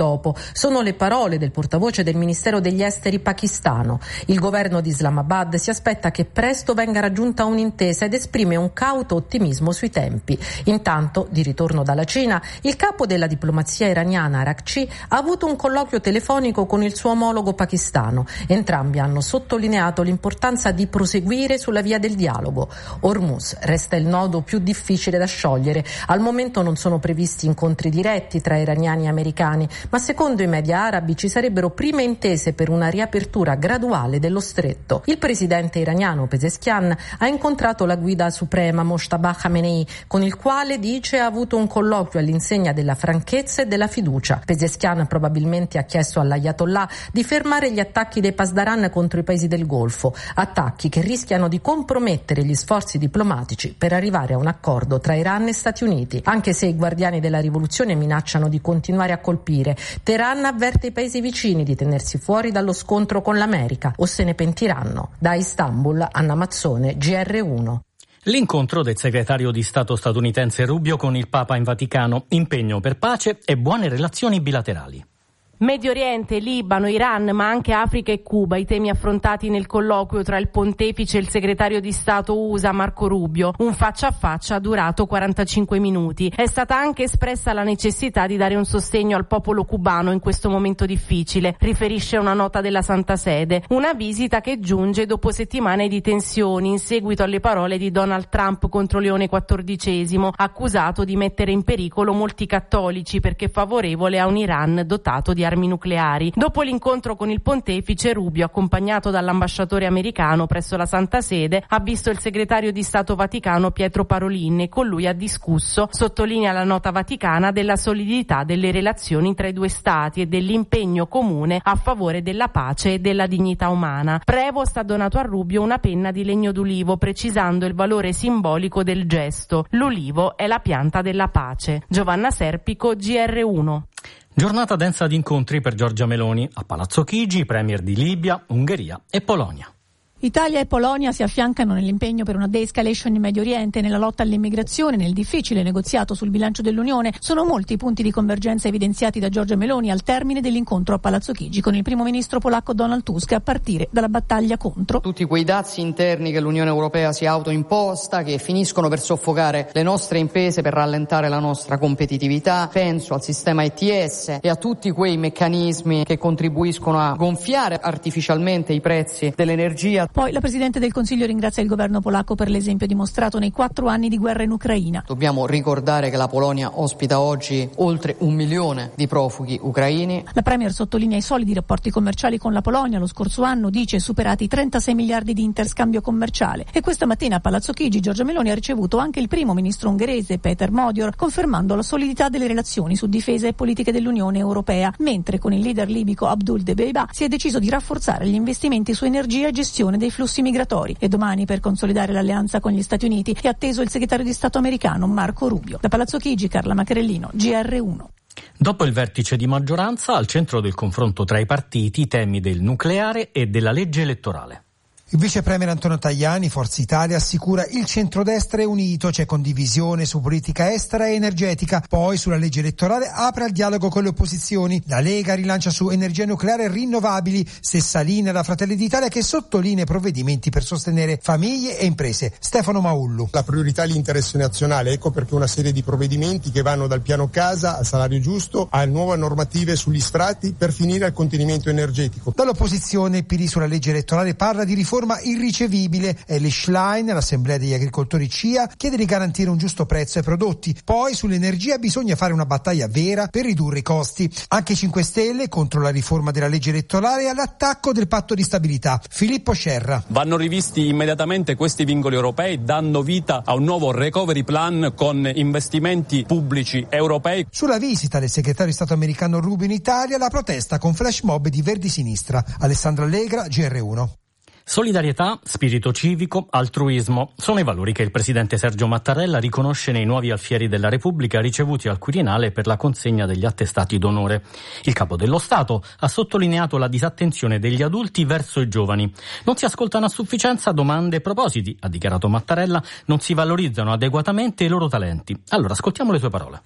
dopo. Sono le parole del portavoce del Ministero degli Esteri pakistano. Il governo di Islamabad si aspetta che presto venga raggiunta un'intesa ed esprime un cauto ottimismo sui tempi. Intanto, di ritorno dalla Cina, il capo della diplomazia iraniana Araghchi ha avuto un colloquio telefonico con il suo omologo pakistano. Entrambi hanno sottolineato l'importanza di proseguire sulla via del dialogo. Hormuz resta il nodo più difficile da sciogliere. Al momento non sono previsti incontri diretti tra iraniani e americani, ma secondo i media arabi ci sarebbero prime intese per una riapertura graduale dello stretto. Il presidente iraniano Pezeshkian ha incontrato la guida suprema Mojtaba Khamenei, con il quale dice ha avuto un colloquio all'insegna della franchezza e della fiducia. Pezeshkian probabilmente ha chiesto all'Ayatollah di fermare gli attacchi dei Pasdaran contro i paesi del Golfo, attacchi che rischiano di compromettere gli sforzi diplomatici per arrivare a un accordo tra Iran e Stati Uniti. Anche se i guardiani della rivoluzione minacciano di continuare a colpire, Teheran avverte i paesi vicini di tenersi fuori dallo scontro con l'America o se ne pentiranno. Da Istanbul, Anna Mazzone, GR1. L'incontro del segretario di Stato statunitense Rubio con il Papa in Vaticano, impegno per pace e buone relazioni bilaterali. Medio Oriente, Libano, Iran, ma anche Africa e Cuba, i temi affrontati nel colloquio tra il pontefice e il segretario di Stato USA Marco Rubio. Un faccia a faccia durato 45 minuti. È stata anche espressa la necessità di dare un sostegno al popolo cubano in questo momento difficile, riferisce una nota della Santa Sede. Una visita che giunge dopo settimane di tensioni in seguito alle parole di Donald Trump contro Leone XIV, accusato di mettere in pericolo molti cattolici perché favorevole a un Iran dotato di armi nucleari. Dopo l'incontro con il pontefice, Rubio, accompagnato dall'ambasciatore americano presso la Santa Sede, ha visto il segretario di Stato vaticano Pietro Parolin e con lui ha discusso, sottolinea la nota vaticana, della solidità delle relazioni tra i due stati e dell'impegno comune a favore della pace e della dignità umana. Prevost ha donato a Rubio una penna di legno d'ulivo, precisando il valore simbolico del gesto. L'ulivo è la pianta della pace. Giovanna Serpico, GR1. Giornata densa di incontri per Giorgia Meloni a Palazzo Chigi, premier di Libia, Ungheria e Polonia. Italia e Polonia si affiancano nell'impegno per una de-escalation in Medio Oriente, nella lotta all'immigrazione, nel difficile negoziato sul bilancio dell'Unione. Sono molti i punti di convergenza evidenziati da Giorgia Meloni al termine dell'incontro a Palazzo Chigi con il primo ministro polacco Donald Tusk, a partire dalla battaglia contro tutti quei dazi interni che l'Unione Europea si è autoimposta, che finiscono per soffocare le nostre imprese, per rallentare la nostra competitività. Penso al sistema ETS e a tutti quei meccanismi che contribuiscono a gonfiare artificialmente i prezzi dell'energia. Poi la Presidente del Consiglio ringrazia il governo polacco per l'esempio dimostrato nei 4 anni di guerra in Ucraina. Dobbiamo ricordare che la Polonia ospita oggi oltre 1 milione di profughi ucraini. La Premier sottolinea i solidi rapporti commerciali con la Polonia. Lo scorso anno, dice, superati 36 miliardi di interscambio commerciale. E questa mattina a Palazzo Chigi Giorgia Meloni ha ricevuto anche il primo ministro ungherese Péter Modior, confermando la solidità delle relazioni su difesa e politiche dell'Unione Europea, mentre con il leader libico Abdul Debeiba si è deciso di rafforzare gli investimenti su energia e gestione dei flussi migratori. E domani, per consolidare l'alleanza con gli Stati Uniti, è atteso il segretario di Stato americano Marco Rubio. Da Palazzo Chigi, Carla Maccherellino, GR1. Dopo il vertice di maggioranza, al centro del confronto tra i partiti, i temi del nucleare e della legge elettorale. Il vice premier Antonio Tajani, Forza Italia, assicura il centrodestra è unito, c'è condivisione su politica estera e energetica. Poi sulla legge elettorale apre al dialogo con le opposizioni. La Lega rilancia su energia nucleare e rinnovabili, stessa linea da Fratelli d'Italia che sottolinea provvedimenti per sostenere famiglie e imprese. Stefano Maullu. La priorità è l'interesse nazionale, ecco perché una serie di provvedimenti che vanno dal piano casa al salario giusto a nuove normative sugli sfratti per finire al contenimento energetico. Dall'opposizione il PD sulla legge elettorale parla di riforma irricevibile. Elly Schlein, l'Assemblea degli agricoltori CIA, chiede di garantire un giusto prezzo ai prodotti. Poi sull'energia bisogna fare una battaglia vera per ridurre i costi. Anche 5 Stelle contro la riforma della legge elettorale e all'attacco del patto di stabilità. Filippo Scerra. Vanno rivisti immediatamente questi vincoli europei, dando vita a un nuovo recovery plan con investimenti pubblici europei. Sulla visita del segretario di Stato americano Rubio in Italia, la protesta con flash mob di Verdi Sinistra. Alessandro Allegra, GR1. Solidarietà, spirito civico, altruismo sono i valori che il presidente Sergio Mattarella riconosce nei nuovi alfieri della Repubblica ricevuti al Quirinale per la consegna degli attestati d'onore. Il capo dello Stato ha sottolineato la disattenzione degli adulti verso i giovani. Non si ascoltano a sufficienza domande e propositi, ha dichiarato Mattarella, non si valorizzano adeguatamente i loro talenti. Allora ascoltiamo le sue parole.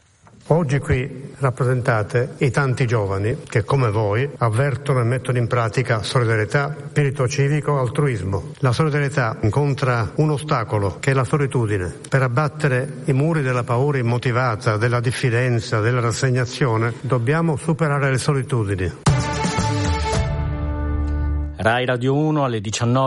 Oggi qui rappresentate i tanti giovani che, come voi, avvertono e mettono in pratica solidarietà, spirito civico, altruismo. La solidarietà incontra un ostacolo che è la solitudine. Per abbattere i muri della paura immotivata, della diffidenza, della rassegnazione, dobbiamo superare le solitudini. Rai Radio 1 alle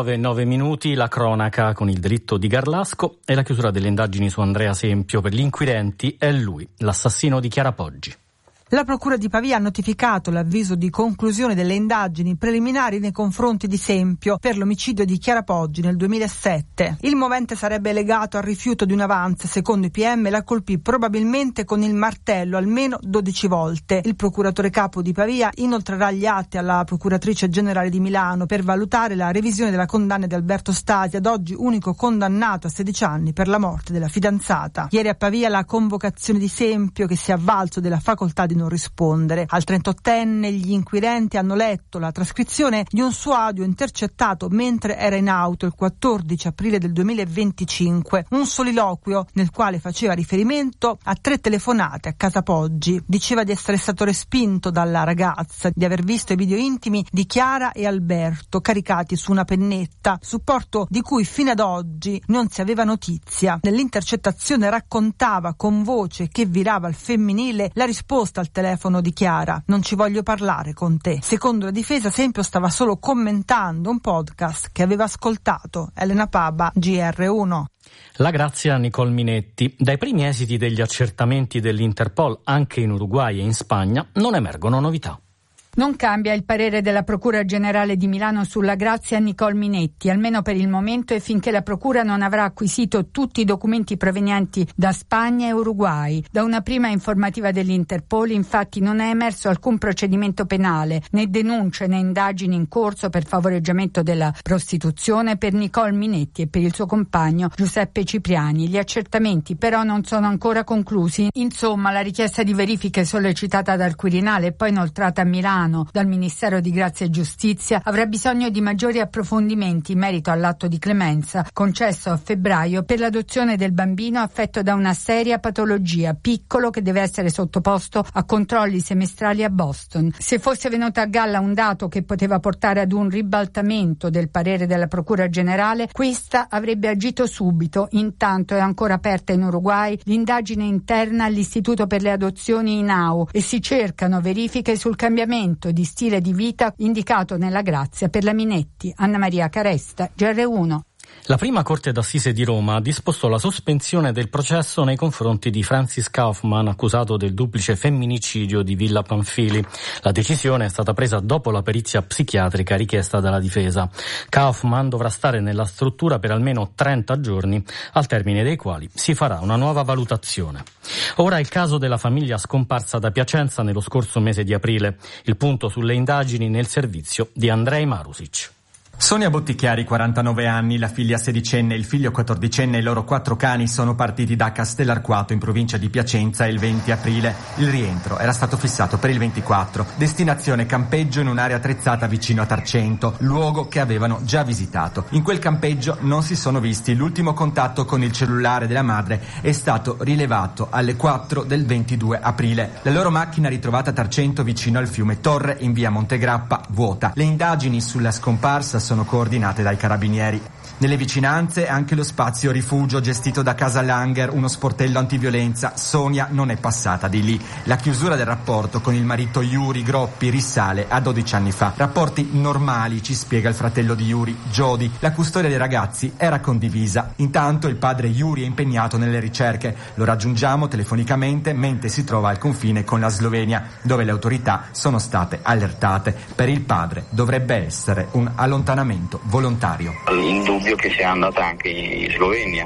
19:09, la cronaca con il delitto di Garlasco e la chiusura delle indagini su Andrea Sempio. Per gli inquirenti è lui, l'assassino di Chiara Poggi. La Procura di Pavia ha notificato l'avviso di conclusione delle indagini preliminari nei confronti di Sempio per l'omicidio di Chiara Poggi nel 2007. Il movente sarebbe legato al rifiuto di un avanzo. Secondo i PM la colpì probabilmente con il martello almeno 12 volte. Il procuratore capo di Pavia inoltrerà gli atti alla procuratrice generale di Milano per valutare la revisione della condanna di Alberto Stasi, ad oggi unico condannato a 16 anni per la morte della fidanzata. Ieri a Pavia la convocazione di Sempio, che si è avvalso della facoltà di non rispondere. Al 38enne gli inquirenti hanno letto la trascrizione di un suo audio intercettato mentre era in auto il 14 aprile del 2025, un soliloquio nel quale faceva riferimento a 3 telefonate a casa Poggi. Diceva di essere stato respinto dalla ragazza, di aver visto i video intimi di Chiara e Alberto caricati su una pennetta, supporto di cui fino ad oggi non si aveva notizia. Nell'intercettazione raccontava con voce che virava al femminile la risposta al telefono di Chiara: non ci voglio parlare con te. Secondo la difesa, Sempio stava solo commentando un podcast che aveva ascoltato. Elena Paba, GR1. La grazia a Nicole Minetti. Dai primi esiti degli accertamenti dell'Interpol, anche in Uruguay e in Spagna, non emergono novità. Non cambia il parere della Procura Generale di Milano sulla grazia a Nicole Minetti, almeno per il momento e finché la Procura non avrà acquisito tutti i documenti provenienti da Spagna e Uruguay. Da una prima informativa dell'Interpol, infatti, non è emerso alcun procedimento penale, né denunce né indagini in corso per favoreggiamento della prostituzione per Nicole Minetti e per il suo compagno Giuseppe Cipriani. Gli accertamenti però non sono ancora conclusi. Insomma, la richiesta di verifiche sollecitata dal Quirinale e poi inoltrata a Milano dal Ministero di Grazia e Giustizia avrà bisogno di maggiori approfondimenti in merito all'atto di clemenza concesso a febbraio per l'adozione del bambino affetto da una seria patologia, piccolo, che deve essere sottoposto a controlli semestrali a Boston. Se fosse venuto a galla un dato che poteva portare ad un ribaltamento del parere della Procura Generale, questa avrebbe agito subito. Intanto è ancora aperta in Uruguay l'indagine interna all'Istituto per le adozioni INAU e si cercano verifiche sul cambiamento di stile di vita indicato nella grazia per la Minetti. Anna Maria Caresta, GR1. La prima Corte d'Assise di Roma ha disposto la sospensione del processo nei confronti di Francis Kaufmann, accusato del duplice femminicidio di Villa Pamphili. La decisione è stata presa dopo la perizia psichiatrica richiesta dalla difesa. Kaufmann dovrà stare nella struttura per almeno 30 giorni, al termine dei quali si farà una nuova valutazione. Ora il caso della famiglia scomparsa da Piacenza nello scorso mese di aprile. Il punto sulle indagini nel servizio di Andrej Marusic. Sonia Bottichiari, 49 anni, la figlia 16enne e il figlio 14enne e i loro 4 cani sono partiti da Castellarquato in provincia di Piacenza il 20 aprile. Il rientro era stato fissato per il 24. Destinazione campeggio in un'area attrezzata vicino a Tarcento, luogo che avevano già visitato. In quel campeggio non si sono visti. L'ultimo contatto con il cellulare della madre è stato rilevato alle 4 del 22 aprile. La loro macchina ritrovata a Tarcento vicino al fiume Torre in via Montegrappa vuota. Le indagini sulla scomparsa sono coordinate dai carabinieri. Nelle vicinanze anche lo spazio rifugio gestito da Casa Langer, uno sportello antiviolenza. Sonia non è passata di lì. La chiusura del rapporto con il marito Yuri Groppi risale a 12 anni fa. Rapporti normali, ci spiega il fratello di Yuri, Jody. La custodia dei ragazzi era condivisa. Intanto il padre Yuri è impegnato nelle ricerche. Lo raggiungiamo telefonicamente mentre si trova al confine con la Slovenia, dove le autorità sono state allertate. Per il padre dovrebbe essere un allontanamento volontario. Che sia andata anche in Slovenia.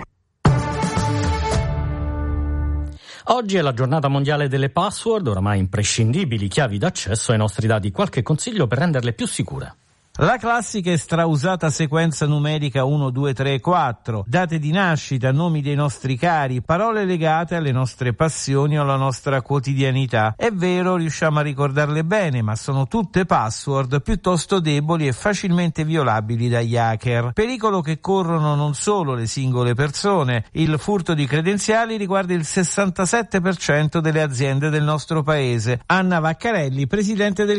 Oggi è la giornata mondiale delle password, oramai imprescindibili chiavi d'accesso ai nostri dati. Qualche consiglio per renderle più sicure? La classica e strausata sequenza numerica 1, 2, 3, 4, date di nascita, nomi dei nostri cari, parole legate alle nostre passioni o alla nostra quotidianità. È vero, riusciamo a ricordarle bene, ma sono tutte password piuttosto deboli e facilmente violabili dagli hacker. Pericolo che corrono non solo le singole persone, il furto di credenziali riguarda il 67% delle aziende del nostro paese. Anna Vaccarelli, presidente del